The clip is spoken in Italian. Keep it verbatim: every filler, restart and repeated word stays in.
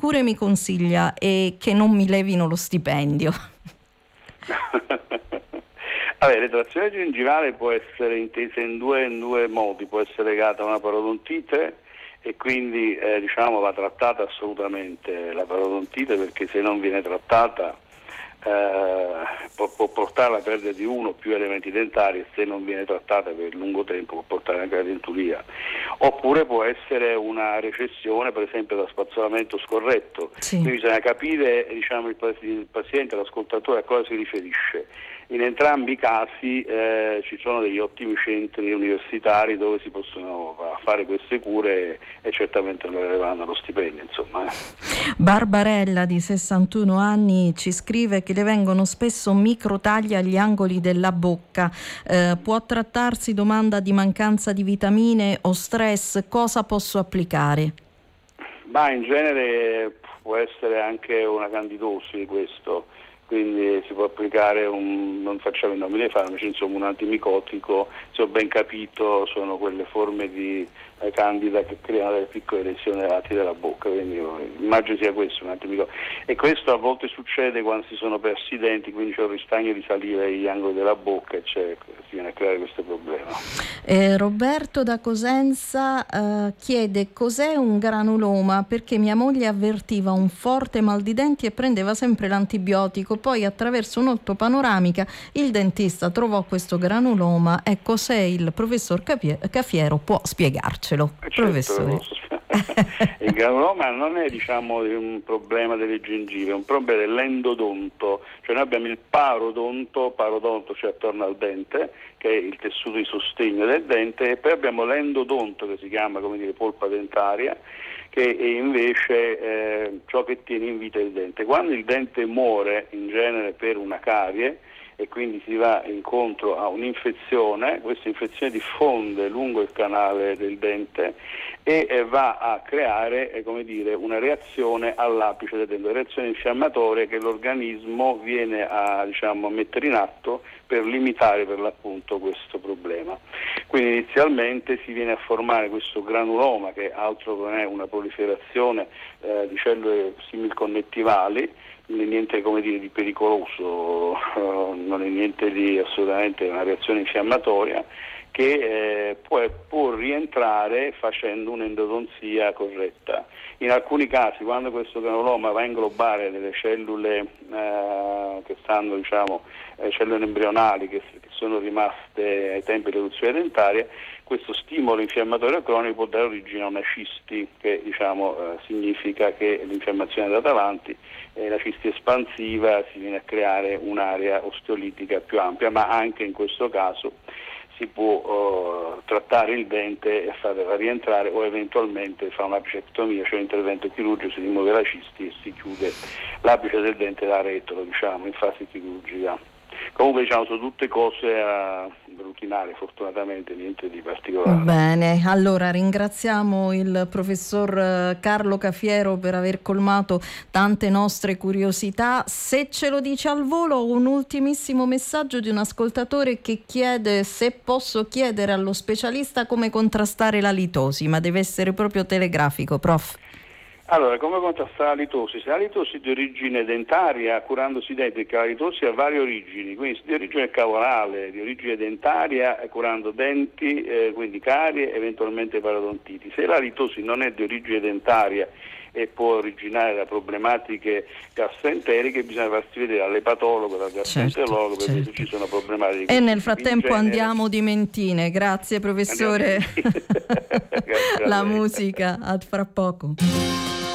cure mi consiglia e che non mi levino lo stipendio? Allora, l'estrazione gengivale può essere intesa in due, in due modi, può essere legata a una parodontite e quindi eh, diciamo va trattata assolutamente la parodontite, perché se non viene trattata eh, può, può portare alla perdita di uno o più elementi dentari, e se non viene trattata per lungo tempo può portare anche alla denturia. Oppure può essere una recessione, per esempio da spazzolamento scorretto. Sì. Quindi bisogna capire, diciamo, il, il paziente, l'ascoltatore, a cosa si riferisce. In entrambi i casi eh, ci sono degli ottimi centri universitari dove si possono fare queste cure e certamente non elevando lo stipendio, insomma. Eh. Barbarella di sessantuno anni ci scrive che le vengono spesso microtagli agli angoli della bocca. Eh, può trattarsi, domanda, di mancanza di vitamine o stress? Cosa posso applicare? Ma in genere può essere anche una candidosi questo. Quindi si può applicare un, non facciamo i nomi dei farmaci, insomma un antimicotico, se ho ben capito sono quelle forme di eh, candida che creano delle piccole lesioni ai lati della bocca, quindi immagino sia questo un antimicotico. E questo a volte succede quando si sono persi i denti, quindi c'è un ristagno di saliva agli angoli della bocca e c'è, si viene a creare questo problema. Eh, Roberto da Cosenza eh, chiede cos'è un granuloma, perché mia moglie avvertiva un forte mal di denti e prendeva sempre l'antibiotico. Poi attraverso un'ortopanoramica il dentista trovò questo granuloma. Ecco, se il professor Cafiero può spiegarcelo. Certo, professore. Il granuloma non è, diciamo, un problema delle gengive, è un problema dell'endodonto, cioè noi abbiamo il parodonto, parodonto cioè attorno al dente, che è il tessuto di sostegno del dente, e poi abbiamo l'endodonto, che si chiama, come dire, polpa dentaria, che è invece eh, ciò che tiene in vita il dente. Quando il dente muore, in genere per una carie, e quindi si va incontro a un'infezione, questa infezione diffonde lungo il canale del dente e eh, va a creare eh, come dire, una reazione all'apice del dente, una reazione infiammatoria che l'organismo viene a, diciamo, a mettere in atto per limitare per l'appunto questo problema. Quindi inizialmente si viene a formare questo granuloma, che altro non è una proliferazione eh, di cellule similconnettivali, non è niente, come dire, di pericoloso, non è niente di assolutamente una reazione infiammatoria che eh, può, può rientrare facendo un'endodonzia corretta. In alcuni casi, quando questo granuloma va a inglobare delle cellule eh, che stanno, diciamo, eh, cellule embrionali che, che sono rimaste ai tempi dell'evoluzione dentaria, questo stimolo infiammatorio cronico può dare origine a una cisti, che, diciamo, eh, significa che l'infiammazione è andata avanti e la cisti espansiva, si viene a creare un'area osteolitica più ampia, ma anche in questo caso si può uh, trattare il dente e farla rientrare, o eventualmente fa un'apicectomia, cioè un intervento chirurgico, si rimuove la cisti e si chiude l'apice del dente da retro, diciamo, in fase chirurgica. Comunque, diciamo, sono tutte cose uh, rutinarie, fortunatamente niente di particolare. Bene, allora ringraziamo il professor Carlo Cafiero per aver colmato tante nostre curiosità. Se ce lo dice al volo, un ultimissimo messaggio di un ascoltatore che chiede se posso chiedere allo specialista come contrastare la litosi, ma deve essere proprio telegrafico, prof. Allora, come contrastare la litosi? Se la litosi è di origine dentaria, curandosi i denti, perché la litosi ha varie origini, quindi di origine cavorale, di origine dentaria, curando denti, eh, quindi carie, eventualmente parodontiti. Se la litosi non è di origine dentaria e può originare da problematiche gastroenteriche, bisogna farsi vedere all'epatologo, dal gastroenterologo, certo, perché certo. Ci sono problematiche. E nel frattempo andiamo di mentine. Grazie professore. Grazie La musica, a fra poco.